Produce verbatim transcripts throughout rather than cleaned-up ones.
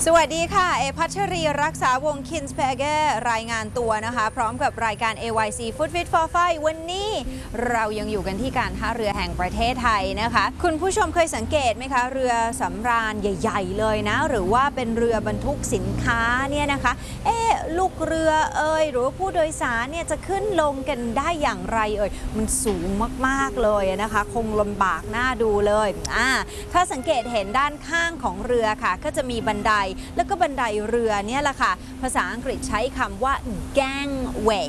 สวัสดีค่ะเอพัชรีรักษาวงคินส์เพเกอร์รายงานตัวนะคะพร้อมกับรายการ เอ วาย ซี Food Fit for Fight วันนี้เรายังอยู่กันที่การท่าเรือแห่งประเทศไทยนะคะคุณผู้ชมเคยสังเกตไหมคะเรือสำราญใหญ่ๆเลยนะหรือว่าเป็นเรือบรรทุกสินค้าเนี่ยนะคะเอ๊ะลูกเรือเอ่ยหรือว่าผู้โดยสารเนี่ยจะขึ้นลงกันได้อย่างไรเอ่ยมันสูงมากๆเลยนะคะคงลำบากน่าดูเลยอ่าถ้าสังเกตเห็นด้านข้างของเรือค่ะก็จะมีบันไดแล้วก็บันไดเรือเนี่ยแหละค่ะภาษาอังกฤษใช้คำว่า gangway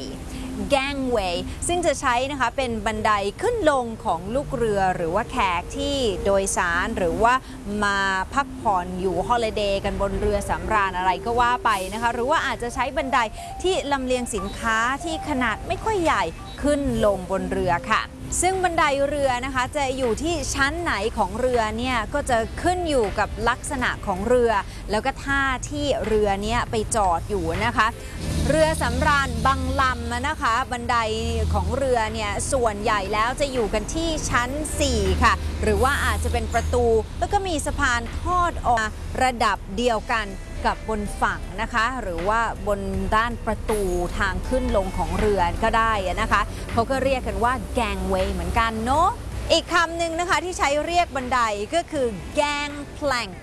gangway ซึ่งจะใช้นะคะเป็นบันไดขึ้นลงของลูกเรือหรือว่าแขกที่โดยสารหรือว่ามาพักผ่อนอยู่ฮอลิเดย์กันบนเรือสำราญอะไรก็ว่าไปนะคะหรือว่าอาจจะใช้บันไดที่ลำเลียงสินค้าที่ขนาดไม่ค่อยใหญ่ขึ้นลงบนเรือค่ะซึ่งบันไดเรือนะคะจะอยู่ที่ชั้นไหนของเรือเนี่ยก็จะขึ้นอยู่กับลักษณะของเรือแล้วก็ท่าที่เรือเนี้ยไปจอดอยู่นะคะเรือสำราญบางลำนะคะบันไดของเรือเนี่ยส่วนใหญ่แล้วจะอยู่กันที่ชั้นสี่ค่ะหรือว่าอาจจะเป็นประตูแล้วก็มีสะพานทอดออกระดับเดียวกันกับบนฝั่งนะคะหรือว่าบนด้านประตูทางขึ้นลงของเรือก็ได้นะคะเขาก็เรียกกันว่า gangway เหมือนกันเนาะอีกคำหนึ่งนะคะที่ใช้เรียกบันไดก็คือ gangplank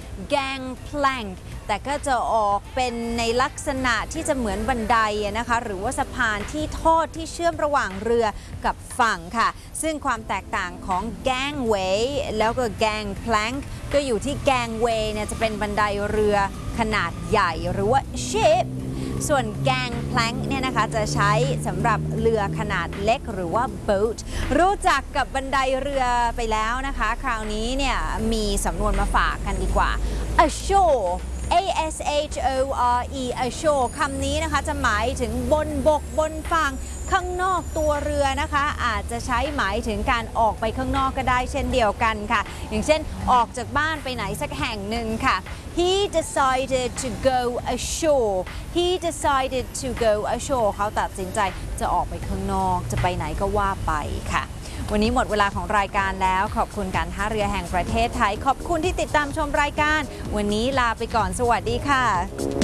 gangplank แต่ก็จะออกเป็นในลักษณะที่จะเหมือนบันไดนะคะหรือว่าสะพานที่ทอดที่เชื่อมระหว่างเรือกับฝั่งค่ะซึ่งความแตกต่างของ gangway แล้วก็ gangplank ก็อยู่ที่ gangway เนี่ยจะเป็นบันไดเรือขนาดใหญ่หรือว่า ship ส่วน gangplank เนี่ยนะคะจะใช้สำหรับเรือขนาดเล็กหรือว่า boat รู้จักกับบันไดเรือไปแล้วนะคะคราวนี้เนี่ยมีสำนวนมาฝากกันดีกว่า ashore A S H O R E ashore คำนี้นะคะจะหมายถึงบนบกบนฝั่งข้างนอกตัวเรือนะคะอาจจะใช้หมายถึงการออกไปข้างนอกก็ได้เช่นเดียวกันค่ะอย่างเช่นออกจากบ้านไปไหนสักแห่งหนึ่งค่ะ He decided to go ashore He decided to go ashore เขาตัดสินใจจะออกไปข้างนอกจะไปไหนก็ว่าไปค่ะวันนี้หมดเวลาของรายการแล้วขอบคุณการท่าเรือแห่งประเทศไทยขอบคุณที่ติดตามชมรายการวันนี้ลาไปก่อนสวัสดีค่ะ